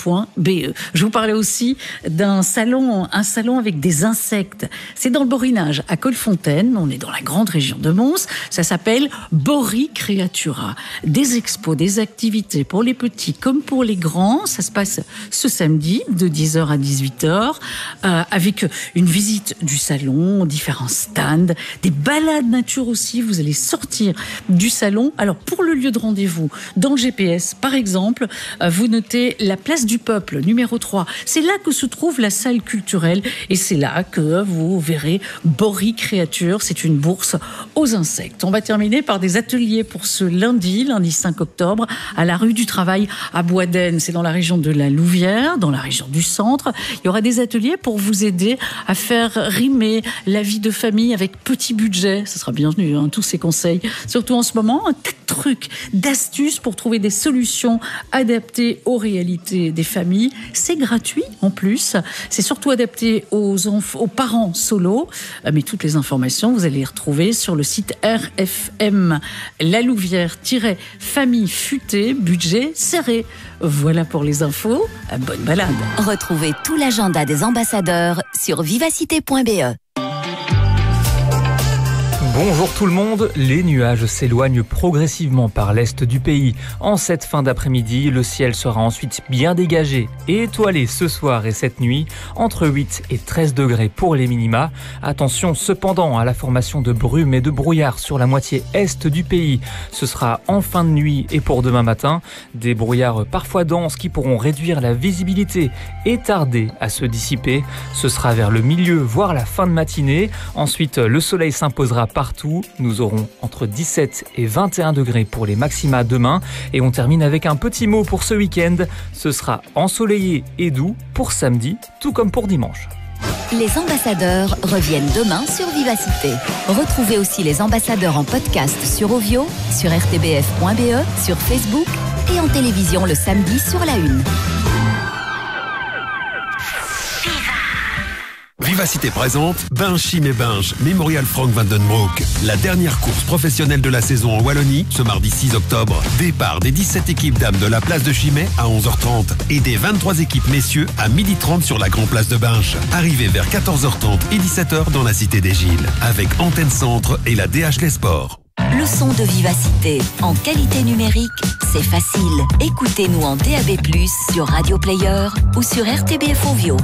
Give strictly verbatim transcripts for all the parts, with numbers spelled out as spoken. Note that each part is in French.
point b e. Je vous parlais aussi d'un salon, un salon avec des insectes. C'est dans le Borinage, à Colfontaine. On est dans la grande région de Mons. Ça s'appelle Bori Creatura. Des expos, des activités pour les petits comme pour les grands. Ça se passe ce samedi de dix heures à dix-huit heures euh, avec une visite du salon, différents stands, des balades nature aussi. Vous allez sortir du salon. Alors pour le lieu de rendez-vous, dans le G P S par exemple, euh, vous notez la place du Peuple, numéro trois. C'est là que se trouve la salle culturelle et c'est là que vous verrez Bori Creature. C'est une bourse aux insectes. On va terminer par des ateliers pour ce lundi, lundi cinq octobre, à la rue du Travail à Boisdaine. C'est dans la région de la Louvière, dans la région du centre. Il y aura des ateliers pour vous aider à faire rimer la vie de famille avec petit budget. Ce sera bienvenu, hein, tous ces conseils. Surtout en ce moment, un tas de trucs, d'astuces pour trouver des solutions adaptées aux réalités des familles. C'est gratuit en plus. C'est surtout adapté aux, enf- aux parents solos. Mais toutes les informations, vous allez les retrouver sur le site R F M. La Louvière-famille futée, budget serré. Voilà pour les infos. Bonne balade. Retrouvez tout l'agenda des ambassadeurs sur vivacité point b e. Bonjour tout le monde, les nuages s'éloignent progressivement par l'est du pays. En cette fin d'après-midi, le ciel sera ensuite bien dégagé et étoilé ce soir et cette nuit, entre huit et treize degrés pour les minima. Attention cependant à la formation de brumes et de brouillards sur la moitié est du pays. Ce sera en fin de nuit et pour demain matin, des brouillards parfois denses qui pourront réduire la visibilité et tarder à se dissiper. Ce sera vers le milieu, voire la fin de matinée. Ensuite, le soleil s'imposera par Partout, nous aurons entre dix-sept et vingt et un degrés pour les maxima demain et on termine avec un petit mot pour ce week-end. Ce sera ensoleillé et doux pour samedi, tout comme pour dimanche. Les ambassadeurs reviennent demain sur Vivacité. Retrouvez aussi les ambassadeurs en podcast sur Ovio, sur r t b f point b e, sur Facebook et en télévision le samedi sur la une. Vivacité présente Binge Chim et Binge, Mémorial Frank van den Broek. La dernière course professionnelle de la saison en Wallonie, ce mardi six octobre. Départ des dix-sept équipes dames de la place de Chimay à onze heures trente et des vingt-trois équipes messieurs à midi trente sur la Grand Place de Binge. Arrivée vers quatorze heures trente et dix-sept heures dans la Cité des Gilles, avec Antenne Centre et la D H Les Sports. Le son de Vivacité, en qualité numérique, c'est facile. Écoutez-nous en D A B plus, sur Radio Player ou sur R T B F Ovio.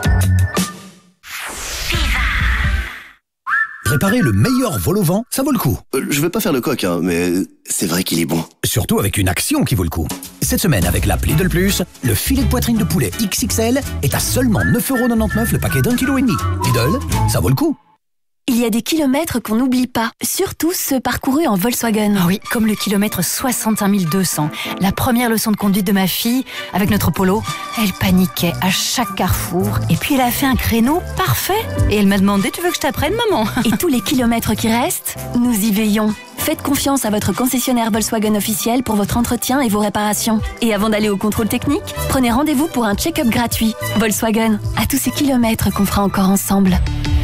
Préparer le meilleur vol au vent, ça vaut le coup. Euh, je vais pas faire le coq, hein, mais c'est vrai qu'il est bon. Surtout avec une action qui vaut le coup. Cette semaine, avec l'app Lidl Plus, le filet de poitrine de poulet X X L est à seulement neuf euros quatre-vingt-dix-neuf le paquet d'un kilo et demi. Lidl, ça vaut le coup. Il y a des kilomètres qu'on n'oublie pas, surtout ceux parcourus en Volkswagen. Oh oui, comme le kilomètre soixante et un mille deux cents. La première leçon de conduite de ma fille, avec notre Polo, elle paniquait à chaque carrefour. Et puis elle a fait un créneau parfait. Et elle m'a demandé, tu veux que je t'apprenne, maman? Et tous les kilomètres qui restent, nous y veillons. Faites confiance à votre concessionnaire Volkswagen officiel pour votre entretien et vos réparations. Et avant d'aller au contrôle technique, prenez rendez-vous pour un check-up gratuit. Volkswagen, à tous ces kilomètres qu'on fera encore ensemble.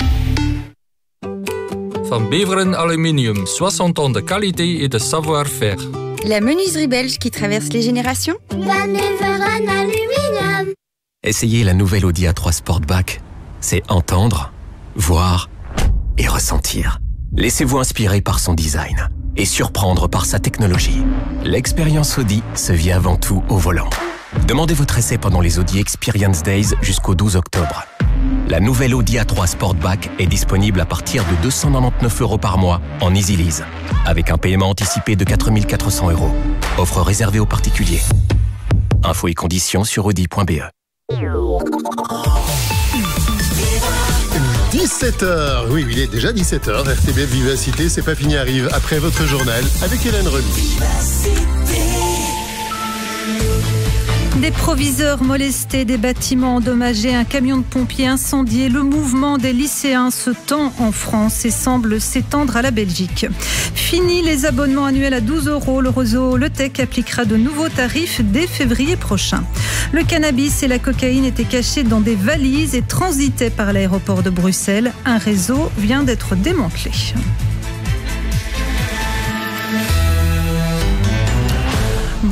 Van Beveren Aluminium, soixante ans de qualité et de savoir-faire. La menuiserie belge qui traverse les générations. Van Beveren Aluminium. Essayez la nouvelle Audi A trois Sportback. C'est entendre, voir et ressentir. Laissez-vous inspirer par son design et surprendre par sa technologie. L'expérience Audi se vit avant tout au volant. Demandez votre essai pendant les Audi Experience Days jusqu'au douze octobre. La nouvelle Audi A trois Sportback est disponible à partir de deux cent quatre-vingt-dix-neuf euros par mois en Easy Lease, avec un paiement anticipé de quatre mille quatre cents euros. Offre réservée aux particuliers. Infos et conditions sur audi point b e. dix-sept heures, oui, il est déjà dix-sept heures. R T B F Vivacité, c'est pas fini, arrive après votre journal avec Hélène Remy. Des proviseurs molestés, des bâtiments endommagés, un camion de pompiers incendié. Le mouvement des lycéens se tend en France et semble s'étendre à la Belgique. Fini les abonnements annuels à douze euros. Le réseau Le Tech appliquera de nouveaux tarifs dès février prochain. Le cannabis et la cocaïne étaient cachés dans des valises et transitaient par l'aéroport de Bruxelles. Un réseau vient d'être démantelé.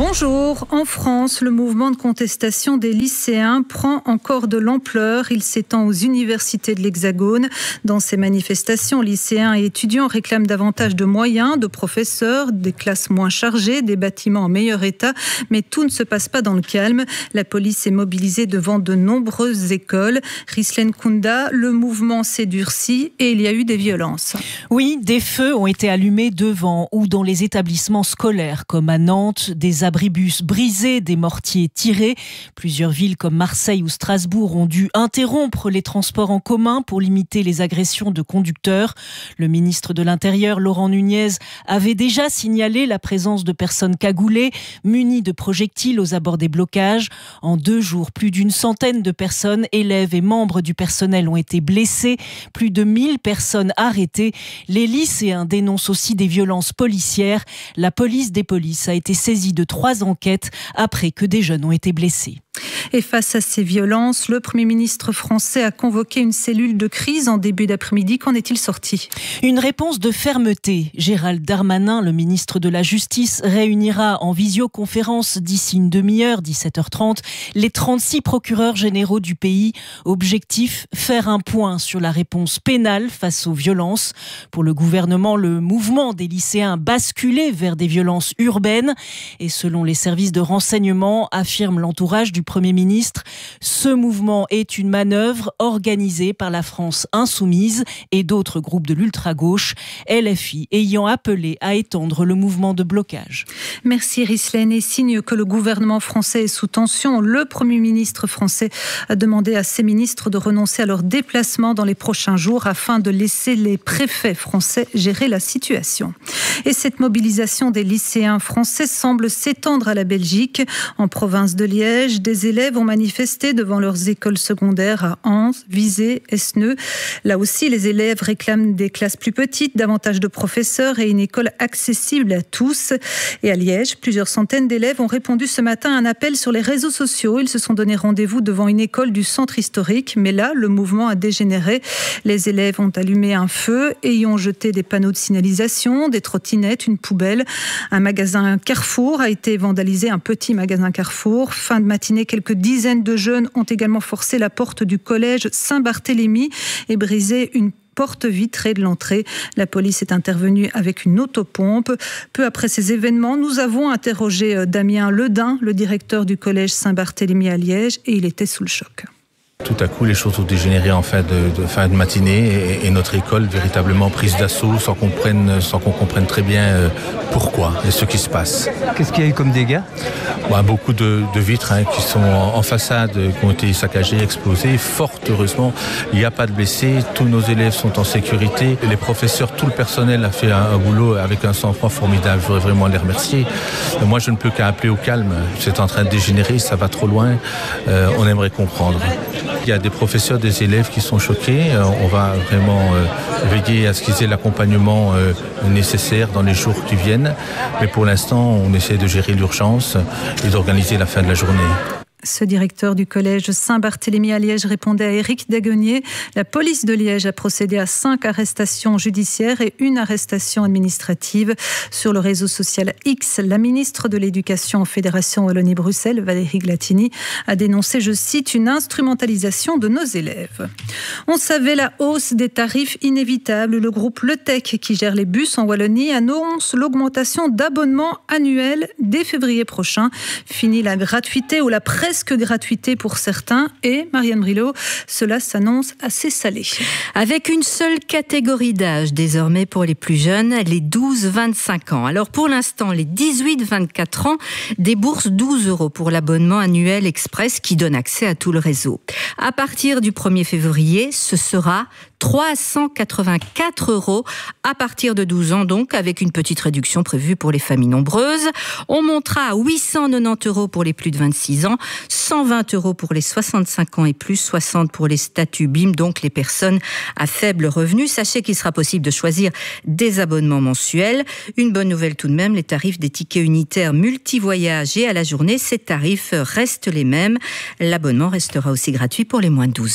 Bonjour. En France, le mouvement de contestation des lycéens prend encore de l'ampleur. Il s'étend aux universités de l'Hexagone. Dans ces manifestations, lycéens et étudiants réclament davantage de moyens, de professeurs, des classes moins chargées, des bâtiments en meilleur état. Mais tout ne se passe pas dans le calme. La police est mobilisée devant de nombreuses écoles. Rislène Kounda, le mouvement s'est durci et il y a eu des violences. Oui, des feux ont été allumés devant ou dans les établissements scolaires, comme à Nantes, des abribus brisés, des mortiers tirés. Plusieurs villes comme Marseille ou Strasbourg ont dû interrompre les transports en commun pour limiter les agressions de conducteurs. Le ministre de l'Intérieur, Laurent Nunez, avait déjà signalé la présence de personnes cagoulées, munies de projectiles aux abords des blocages. En deux jours, plus d'une centaine de personnes, élèves et membres du personnel ont été blessés, plus de mille personnes arrêtées. Les lycéens dénoncent aussi des violences policières. La police des polices a été saisie de trois enquêtes après que des jeunes ont été blessés. Et face à ces violences, le Premier ministre français a convoqué une cellule de crise en début d'après-midi. Qu'en est-il sorti ? Une réponse de fermeté. Gérald Darmanin, le ministre de la Justice, réunira en visioconférence d'ici une demi-heure, dix-sept heures trente, les trente-six procureurs généraux du pays. Objectif, faire un point sur la réponse pénale face aux violences. Pour le gouvernement, le mouvement des lycéens basculait vers des violences urbaines. Et selon les services de renseignement, affirme l'entourage du Premier ministre, ce mouvement est une manœuvre organisée par la France insoumise et d'autres groupes de l'ultra-gauche, L F I ayant appelé à étendre le mouvement de blocage. Merci Rislène. Et signe que le gouvernement français est sous tension, le Premier ministre français a demandé à ses ministres de renoncer à leurs déplacements dans les prochains jours afin de laisser les préfets français gérer la situation. Et cette mobilisation des lycéens français semble s'étendre à la Belgique. En province de Liège, des élèves ont manifesté devant leurs écoles secondaires à Anse, Visé, Esneux. Là aussi, les élèves réclament des classes plus petites, davantage de professeurs et une école accessible à tous. Et à Liège, plusieurs centaines d'élèves ont répondu ce matin à un appel sur les réseaux sociaux. Ils se sont donné rendez-vous devant une école du centre historique. Mais là, le mouvement a dégénéré. Les élèves ont allumé un feu et y ont jeté des panneaux de signalisation, des trottinettes, une poubelle. Un magasin Carrefour a été vandalisé, un petit magasin Carrefour. Fin de matinée, quelques dizaines de jeunes ont également forcé la porte du collège Saint-Barthélemy et brisé une porte vitrée de l'entrée. La police est intervenue avec une autopompe. Peu après ces événements, nous avons interrogé Damien Ledin, le directeur du collège Saint-Barthélemy à Liège, et il était sous le choc. Tout à coup, les choses ont dégénéré en fin de, de, fin de matinée et, et notre école véritablement prise d'assaut sans qu'on prenne, sans qu'on comprenne très bien euh, pourquoi et ce qui se passe. Qu'est-ce qu'il y a eu comme dégâts ? Bah, beaucoup de, de vitres hein, qui sont en, en façade, qui ont été saccagées, explosées. Fort heureusement, il n'y a pas de blessés. Tous nos élèves sont en sécurité. Les professeurs, tout le personnel a fait un, un boulot avec un sang-froid formidable. Je voudrais vraiment les remercier. Moi, je ne peux qu'à appeler au calme. C'est en train de dégénérer, ça va trop loin. Euh, on aimerait comprendre. Il y a des professeurs, des élèves qui sont choqués. On va vraiment veiller à ce qu'ils aient l'accompagnement nécessaire dans les jours qui viennent. Mais pour l'instant, on essaie de gérer l'urgence et d'organiser la fin de la journée. Ce directeur du collège Saint-Barthélemy à Liège répondait à Éric Daguenier. La police de Liège a procédé à cinq arrestations judiciaires et une arrestation administrative. Sur le réseau social X, la ministre de l'Éducation en Fédération Wallonie-Bruxelles, Valérie Glatini, a dénoncé, je cite, une instrumentalisation de nos élèves. On savait la hausse des tarifs inévitable. Le groupe Le Tech, qui gère les bus en Wallonie, annonce l'augmentation d'abonnements annuels dès février prochain. Fini la gratuité ou la pression presque gratuité pour certains et, Marianne Brilot, cela s'annonce assez salé. Avec une seule catégorie d'âge désormais pour les plus jeunes, les douze vingt-cinq ans. Alors pour l'instant, les dix-huit vingt-quatre ans déboursent douze euros pour l'abonnement annuel Express qui donne accès à tout le réseau. À partir du premier février, ce sera trois cent quatre-vingt-quatre euros à partir de douze ans, donc avec une petite réduction prévue pour les familles nombreuses. On montera à huit cent quatre-vingt-dix euros pour les plus de vingt-six ans, cent vingt euros pour les soixante-cinq ans et plus, soixante pour les statuts B I M, donc les personnes à faible revenu. Sachez qu'il sera possible de choisir des abonnements mensuels. Une bonne nouvelle tout de même, les tarifs des tickets unitaires multi-voyage et à la journée, ces tarifs restent les mêmes. L'abonnement restera aussi gratuit pour les moins de douze ans.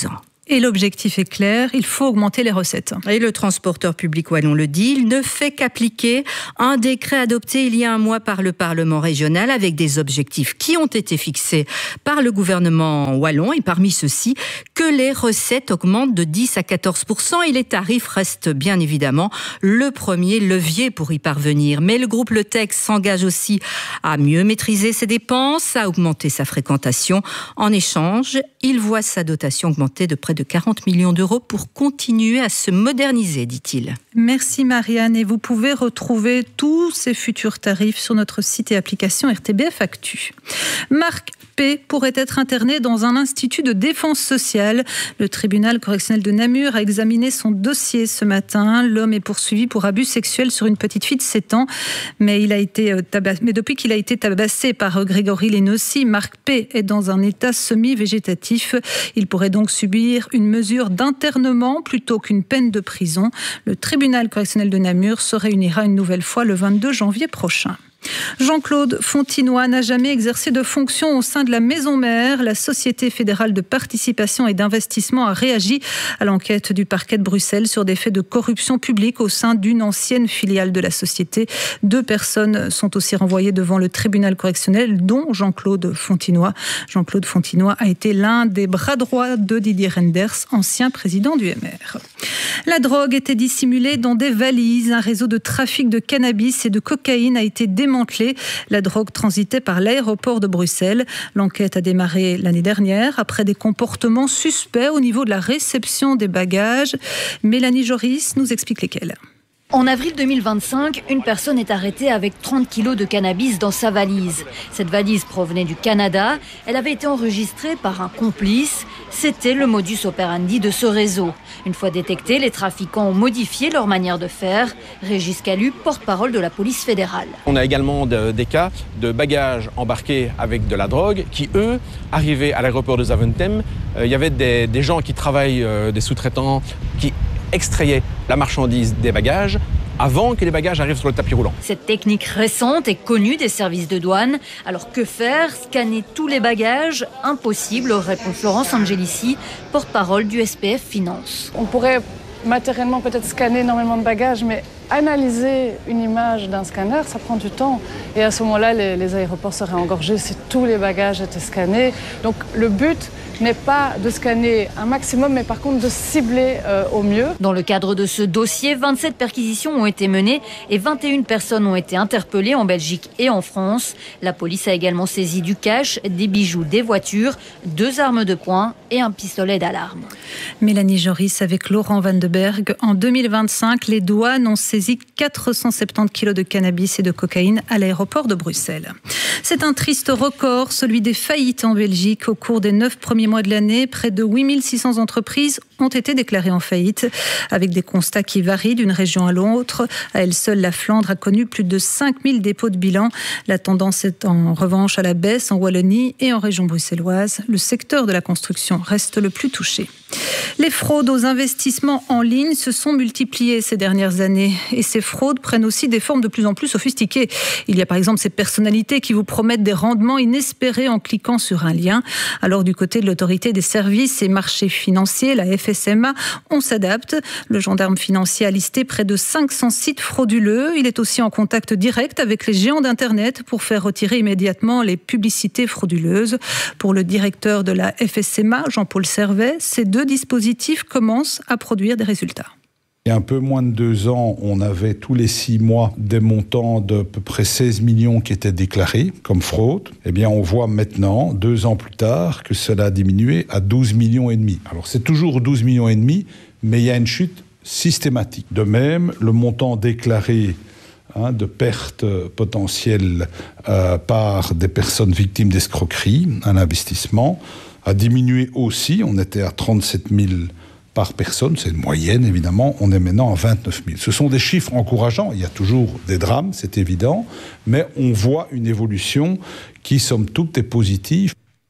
Et l'objectif est clair, il faut augmenter les recettes. Et le transporteur public wallon le dit, il ne fait qu'appliquer un décret adopté il y a un mois par le Parlement régional avec des objectifs qui ont été fixés par le gouvernement wallon. Et parmi ceux-ci, que les recettes augmentent de dix à quatorze pour cent et les tarifs restent bien évidemment le premier levier pour y parvenir. Mais le groupe Le Tex s'engage aussi à mieux maîtriser ses dépenses, à augmenter sa fréquentation. En échange, il voit sa dotation augmenter de près de quarante millions d'euros pour continuer à se moderniser, dit-il. Merci Marianne, et vous pouvez retrouver tous ces futurs tarifs sur notre site et application R T B F Actu. Marc P. pourrait être interné dans un institut de défense sociale. Le tribunal correctionnel de Namur a examiné son dossier ce matin. L'homme est poursuivi pour abus sexuels sur une petite fille de sept ans. Mais, il a été tabas... Mais depuis qu'il a été tabassé par Grégory Lénossi, Marc P. est dans un état semi-végétatif. Il pourrait donc subir une mesure d'internement plutôt qu'une peine de prison. Le tribunal correctionnel de Namur se réunira une nouvelle fois le vingt-deux janvier prochain. Jean-Claude Fontinoy n'a jamais exercé de fonction au sein de la Maison Mère. La Société fédérale de participation et d'investissement a réagi à l'enquête du parquet de Bruxelles sur des faits de corruption publique au sein d'une ancienne filiale de la société. Deux personnes sont aussi renvoyées devant le tribunal correctionnel, dont Jean-Claude Fontinoy. Jean-Claude Fontinoy a été l'un des bras droits de Didier Reynders, ancien président du M R. La drogue était dissimulée dans des valises. Un réseau de trafic de cannabis et de cocaïne a été démantelé. La drogue transitait par l'aéroport de Bruxelles. L'enquête a démarré l'année dernière après des comportements suspects au niveau de la réception des bagages. Mélanie Joris nous explique lesquels. En avril deux mille vingt-cinq, une personne est arrêtée avec trente kilos de cannabis dans sa valise. Cette valise provenait du Canada. Elle avait été enregistrée par un complice. C'était le modus operandi de ce réseau. Une fois détectés, les trafiquants ont modifié leur manière de faire. Régis Calu, porte-parole de la police fédérale. On a également de, des cas de bagages embarqués avec de la drogue qui, eux, arrivaient à l'aéroport de Zaventem. Euh, il y avait des, des gens qui travaillent, euh, des sous-traitants, qui extrayaient la marchandise des bagages avant que les bagages arrivent sur le tapis roulant. Cette technique récente est connue des services de douane. Alors que faire? Scanner tous les bagages? Impossible, répond Florence Angelici, porte-parole du S P F Finance. On pourrait matériellement peut-être scanner énormément de bagages, mais analyser une image d'un scanner, ça prend du temps. Et à ce moment-là, les, les aéroports seraient engorgés si tous les bagages étaient scannés. Donc le but n'est pas de scanner un maximum, mais par contre de cibler euh, au mieux. Dans le cadre de ce dossier, vingt-sept perquisitions ont été menées et vingt et une personnes ont été interpellées en Belgique et en France. La police a également saisi du cash, des bijoux, des voitures, deux armes de poing et un pistolet d'alarme. Mélanie Joris avec Laurent Van de Berg. En deux mille vingt-cinq, les douanes ont saisi quatre cent soixante-dix kilos de cannabis et de cocaïne à l'aéroport de Bruxelles. C'est un triste record, celui des faillites en Belgique. Au cours des neuf premiers mois de l'année, près de huit mille six cents entreprises ont été déclarées en faillite, avec des constats qui varient d'une région à l'autre. À elle seule, la Flandre a connu plus de cinq mille dépôts de bilan. La tendance est en revanche à la baisse en Wallonie et en région bruxelloise. Le secteur de la construction reste le plus touché. Les fraudes aux investissements en ligne se sont multipliées ces dernières années et ces fraudes prennent aussi des formes de plus en plus sophistiquées. Il y a par exemple ces personnalités qui vous promettent des rendements inespérés en cliquant sur un lien. Alors du côté de l'autorité des services et marchés financiers, la F S M A, on s'adapte. Le gendarme financier a listé près de cinq cents sites frauduleux. Il est aussi en contact direct avec les géants d'Internet pour faire retirer immédiatement les publicités frauduleuses. Pour le directeur de la F S M A, Jean-Paul Servet, ces deux dispositifs commencent à produire des résultats. Il y a un peu moins de deux ans, on avait tous les six mois des montants de à peu près seize millions qui étaient déclarés comme fraude. Eh bien, on voit maintenant, deux ans plus tard, que cela a diminué à douze millions et demi. Alors, c'est toujours douze millions et demi, mais il y a une chute systématique. De même, le montant déclaré hein, de pertes potentielles euh, par des personnes victimes d'escroquerie, un investissement, a diminué aussi. On était à trente-sept mille par personne, c'est une moyenne évidemment, on est maintenant à vingt-neuf mille. Ce sont des chiffres encourageants, il y a toujours des drames, c'est évident, mais on voit une évolution qui somme toute est positive.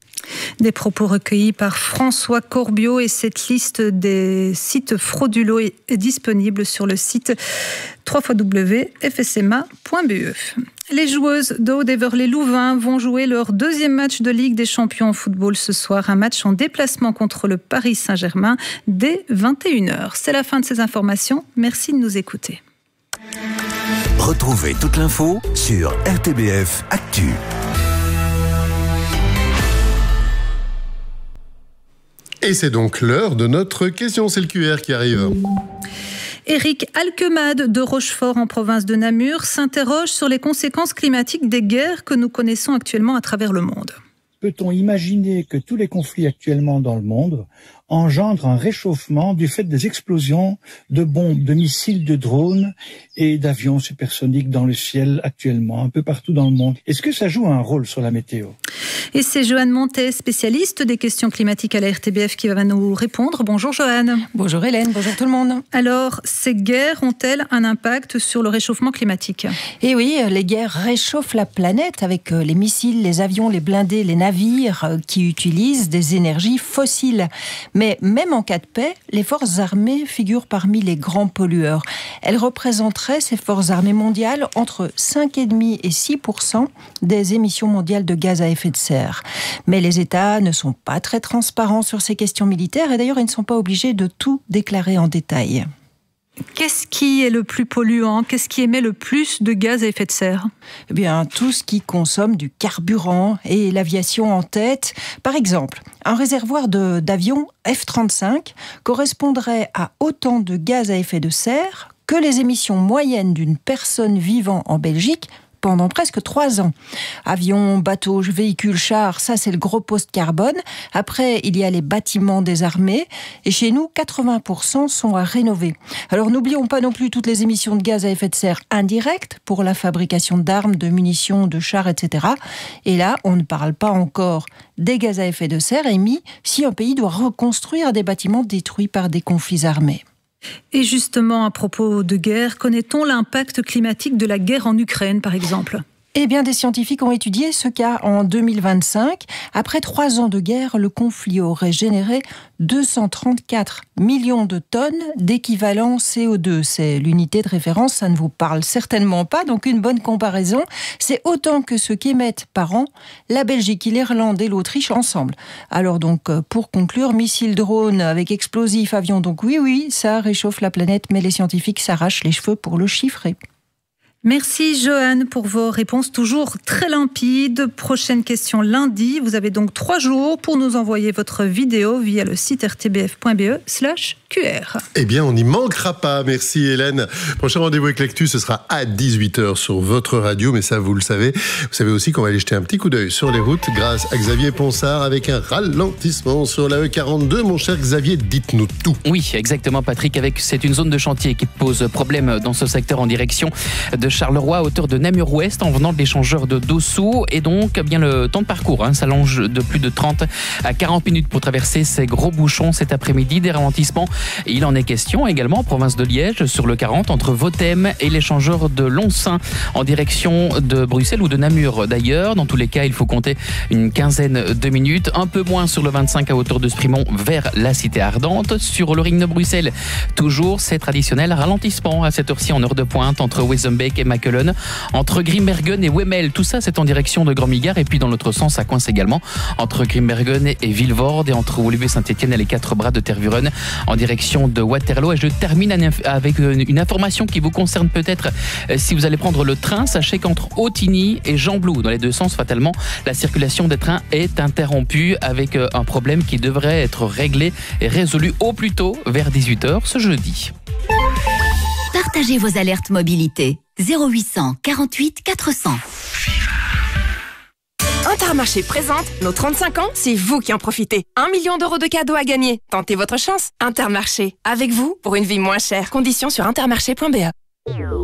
Des propos recueillis par François Corbiot et cette liste des sites frauduleux est disponible sur le site w w w point f s m a point b e. Les joueuses de Haut-Déverlé-Louvain vont jouer leur deuxième match de Ligue des Champions en football ce soir. Un match en déplacement contre le Paris Saint-Germain dès vingt et une heures. C'est la fin de ces informations. Merci de nous écouter. Retrouvez toute l'info sur R T B F Actu. Et c'est donc l'heure de notre question. C'est le Q R qui arrive. Éric Alquemade de Rochefort en province de Namur s'interroge sur les conséquences climatiques des guerres que nous connaissons actuellement à travers le monde. Peut-on imaginer que tous les conflits actuellement dans le monde engendrent un réchauffement du fait des explosions de bombes, de missiles, de drones et d'avions supersoniques dans le ciel actuellement, un peu partout dans le monde? Est-ce que ça joue un rôle sur la météo? Et c'est Joanne Montet, spécialiste des questions climatiques à la R T B F, qui va nous répondre. Bonjour Joanne. Bonjour Hélène, bonjour tout le monde. Alors, ces guerres ont-elles un impact sur le réchauffement climatique? Eh oui, les guerres réchauffent la planète avec les missiles, les avions, les blindés, les navires qui utilisent des énergies fossiles. Mais même en cas de paix, les forces armées figurent parmi les grands pollueurs. Elles représenteraient, ces forces armées mondiales, entre cinq virgule cinq et six pour cent des émissions mondiales de gaz à effet de serre. Mais les États ne sont pas très transparents sur ces questions militaires et d'ailleurs ils ne sont pas obligés de tout déclarer en détail. Qu'est-ce qui est le plus polluant? Qu'est-ce qui émet le plus de gaz à effet de serre? Eh bien, tout ce qui consomme du carburant et l'aviation en tête. Par exemple, un réservoir de, d'avion F trente-cinq correspondrait à autant de gaz à effet de serre que les émissions moyennes d'une personne vivant en Belgique pendant presque trois ans. Avions, bateaux, véhicules, chars, ça c'est le gros poste carbone. Après, il y a les bâtiments des armées. Et chez nous, quatre-vingts pour cent sont à rénover. Alors n'oublions pas non plus toutes les émissions de gaz à effet de serre indirectes pour la fabrication d'armes, de munitions, de chars, et cetera. Et là, on ne parle pas encore des gaz à effet de serre émis si un pays doit reconstruire des bâtiments détruits par des conflits armés. Et justement, à propos de guerre, connaît-on l'impact climatique de la guerre en Ukraine, par exemple ? Eh bien, des scientifiques ont étudié ce cas en deux mille vingt-cinq. Après trois ans de guerre, le conflit aurait généré deux cent trente-quatre millions de tonnes d'équivalent C O deux. C'est l'unité de référence, ça ne vous parle certainement pas. Donc, une bonne comparaison, c'est autant que ce qu'émettent par an la Belgique, l'Irlande et l'Autriche ensemble. Alors donc, pour conclure, missiles, drones avec explosifs, avions. Donc oui, oui, ça réchauffe la planète, mais les scientifiques s'arrachent les cheveux pour le chiffrer. Merci Joanne pour vos réponses toujours très limpides. Prochaine question lundi. Vous avez donc trois jours pour nous envoyer votre vidéo via le site r t b f point b e slash q r. Eh bien, on n'y manquera pas. Merci Hélène. Prochain rendez-vous avec l'actu, ce sera à dix-huit heures sur votre radio. Mais ça, vous le savez. Vous savez aussi qu'on va aller jeter un petit coup d'œil sur les routes grâce à Xavier Ponsard avec un ralentissement sur la E quarante-deux. Mon cher Xavier, dites-nous tout. Oui, exactement Patrick. Avec, c'est une zone de chantier qui pose problème dans ce secteur en direction de Charleroi à hauteur de Namur-Ouest en venant de l'échangeur de Dossou. Et donc, bien le temps de parcours hein, s'allonge de plus de trente à quarante minutes pour traverser ces gros bouchons cet après-midi. Des ralentissements, il en est question également en province de Liège sur le quarante entre Vothem et l'échangeur de Loncin en direction de Bruxelles ou de Namur d'ailleurs. Dans tous les cas, il faut compter une quinzaine de minutes. Un peu moins sur le vingt-cinq à hauteur de Sprimont vers la Cité Ardente. Sur le ring de Bruxelles, toujours ces traditionnels ralentissements à cette heure-ci en heure de pointe entre Wezenbeek et Makelen, entre Grimbergen et Wemmel. Tout ça, c'est en direction de Grand-Migard. Et puis, dans l'autre sens, ça coince également entre Grimbergen et Vilvoorde et entre Woluwe-Saint-Étienne et les quatre bras de Tervuren en direction de Waterloo. Et je termine avec une information qui vous concerne peut-être si vous allez prendre le train. Sachez qu'entre Autigny et Gembloux, dans les deux sens, fatalement, la circulation des trains est interrompue avec un problème qui devrait être réglé et résolu au plus tôt vers dix-huit heures ce jeudi. Partagez vos alertes mobilité. zéro huit cent quarante-huit quatre cents. Intermarché présente nos trente-cinq ans, c'est vous qui en profitez. Un million d'euros de cadeaux à gagner. Tentez votre chance. Intermarché, avec vous pour une vie moins chère. Conditions sur intermarché point b e.